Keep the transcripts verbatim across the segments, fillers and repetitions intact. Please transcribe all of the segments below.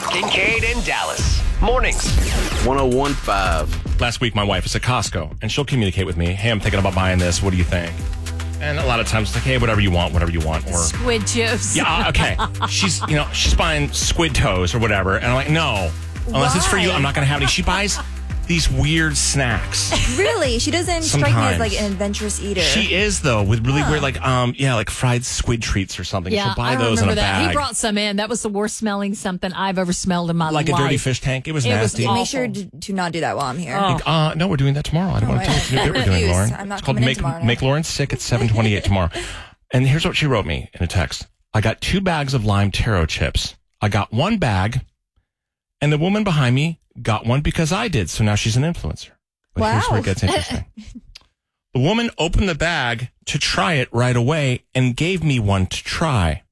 Kincaid and Dallas. Mornings. one oh one point five. Last week, my wife is at Costco, and she'll communicate with me. Hey, I'm thinking about buying this. What do you think? And a lot of times, it's like, hey, whatever you want, whatever you want. Or Squid chips. yeah, okay. She's, you know, she's buying squid toes or whatever, and I'm like, no, unless it's for you, I'm not going to have any. She buys these weird snacks. Really? She doesn't strike me Sometimes. as like an adventurous eater. She is though, with really Huh. weird, like, um, yeah, like fried squid treats or something. Yeah, She'll buy I those in remember a that. bag, He brought some in. That was the worst smelling something I've ever smelled in my like life. a dirty fish tank. It was It was nasty. awful. Make sure to, to not do that while I'm here. Oh. Uh, no, we're doing that tomorrow. I don't Oh, want to tell you I- what we're doing, refuse. Lauren. I'm not It's called coming in Make, tomorrow. Make Lauren Sick at seven twenty-eight tomorrow. And here's what she wrote me in a text. I got two bags of lime taro chips. I got one bag, and the woman behind me got one because I did. So now she's an influencer. But here's where it Wow. gets interesting. The woman opened the bag to try it right away and gave me one to try.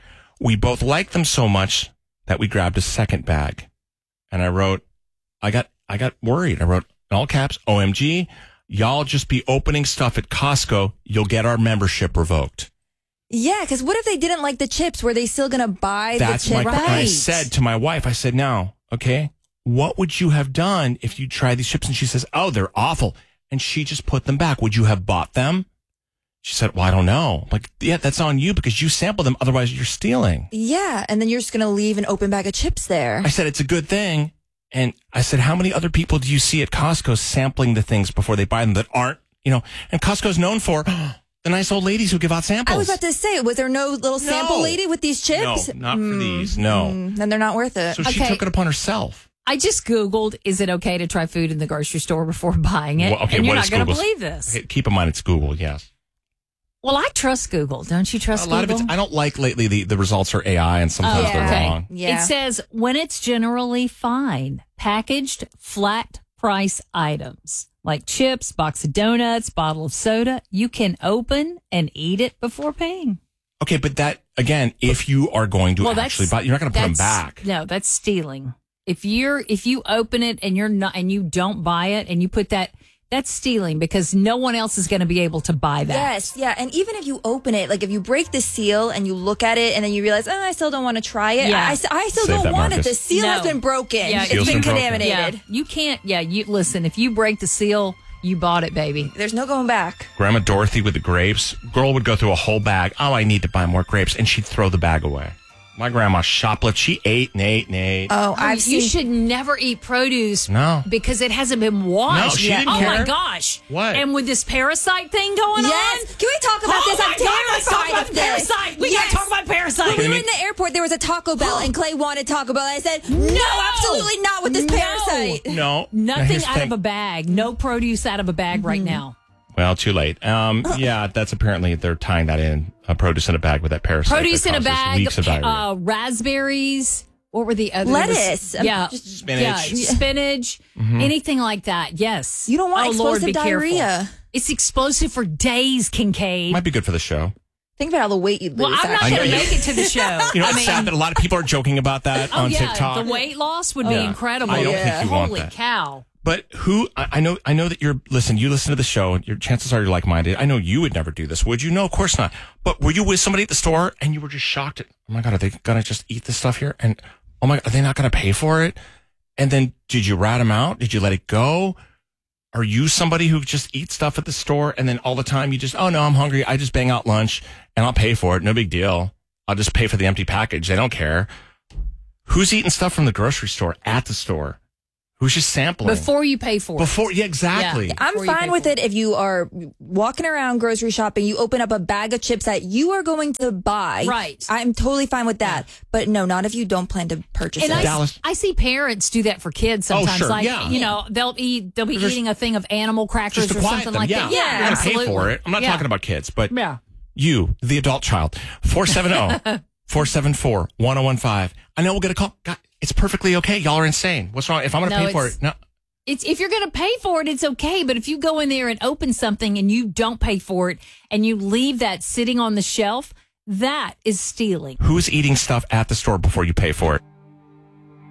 We both liked them so much that we grabbed a second bag. And I wrote, I got, I got worried. I wrote in all caps, O M G, y'all just be opening stuff at Costco. You'll get our membership revoked. Yeah, because what if they didn't like the chips? Were they still going to buy That's the chip my, bags? and I said to my wife, I said, now, okay, what would you have done if you tried these chips? And she says, oh, they're awful. And she just put them back. Would you have bought them? She said, well, I don't know. I'm like, yeah, that's on you because you sampled them. Otherwise, you're stealing. Yeah, and then you're just going to leave an open bag of chips there. I said, it's a good thing. And I said, how many other people do you see at Costco sampling the things before they buy them that aren't, you know, and Costco's known for the nice old ladies who give out samples. I was about to say, was there no little sample No. lady with these chips? No, not for these. No. Mm, then they're not worth it. So she Okay. took it upon herself. I just Googled, is it okay to try food in the grocery store before buying it? Well, okay, and you're what not is going to Google's- believe this. Okay, keep in mind it's Google, yes. Well, I trust Google. Don't you trust A lot Google? of it's, I don't like lately the, the results are A I and sometimes Oh, they're okay. wrong. Yeah. It says when it's generally fine, packaged flat price items like chips, box of donuts, bottle of soda, you can open and eat it before paying. Okay, but that, again, if you are going to Well, actually that's buy, you're not going to put them that's- back. No, that's stealing. If you're if you open it and you're not and you don't buy it and you put that, that's stealing because no one else is going to be able to buy that. Yes, yeah. And even if you open it, like if you break the seal and you look at it and then you realize, oh, I still don't want to try it. Yeah. I, I still Save don't that, want Marcus. it. The seal No. has been broken. Yeah, It's Seal's been been broken. contaminated. Yeah, you can't. Yeah, you listen. If you break the seal, you bought it, baby. There's no going back. Grandma Dorothy with the grapes, girl would go through a whole bag. Oh, I need to buy more grapes. And she'd throw the bag away. My grandma shoplifted. She ate and ate and ate. Oh, I've you seen. should never eat produce. No. because it hasn't been washed. No, she yet. didn't oh my care. gosh! What? And with this parasite thing going Yes. on. Can we talk about oh this? my I'm God, let's talk terrified about of this. parasite. We Yes. gotta talk about parasite. When we were in the airport, there was a Taco Bell, and Clay wanted Taco Bell. And I said, no, absolutely not with this No. parasite. No. Now, Nothing here's the out thing. of a bag. No produce out of a bag right now. Well, too late. Um, yeah, that's apparently, they're tying that in. Uh, produce in a bag with that parasite. Produce that in a causes bag. Weeks of diarrhea. Uh, raspberries. What were the other? Lettuce. I'm Yeah, just- Spinach. Yeah, spinach. Anything like that. Yes. You don't want oh, Lord, explosive be careful. diarrhea. It's explosive for days, Kincaid. Might be good for the show. Think about all the weight you lose. well, I'm not I going know to you- make it to the show. You know, I it's mean, sad that a lot of people are joking about that oh on yeah, TikTok. the weight loss would be Yeah. incredible. I don't Yeah. think you want Holy that. cow! But who, I, I know, I know that you're, listen, you listen to the show, and your chances are you're like-minded. I know you would never do this, would you? No, of course not. But were you with somebody at the store and you were just shocked at, oh my God, are they going to just eat this stuff here? And oh my God, are they not going to pay for it? And then did you rat them out? Did you let it go? Are you somebody who just eats stuff at the store and then all the time you just, oh no, I'm hungry. I just bang out lunch and I'll pay for it. No big deal. I'll just pay for the empty package. They don't care. Who's eating stuff from the grocery store at the store? Who's just sampling? Before you pay for it. Before, yeah, exactly. Yeah. I'm Before you fine pay with for it if you are walking around grocery shopping, you open up a bag of chips that you are going to buy. Right. I'm totally fine with that. But no, not if you don't plan to purchase And it. I, Dallas. I see parents do that for kids Oh, sometimes. sure, like, yeah. you know, they'll eat, they'll be Just- eating a thing of animal crackers Just to or quiet something them. like yeah. that. Yeah, You're going to pay absolutely. for it. I'm not Yeah. talking about kids, but Yeah. you, the adult child, four seven zero, four seven four, one zero one five. I know we'll get a call. God, it's perfectly okay. Y'all are insane. What's wrong? If I'm going to No, pay for it's- it, no. It's if you're going to pay for it, it's okay. But if you go in there and open something and you don't pay for it and you leave that sitting on the shelf, that is stealing. Who's eating stuff at the store before you pay for it?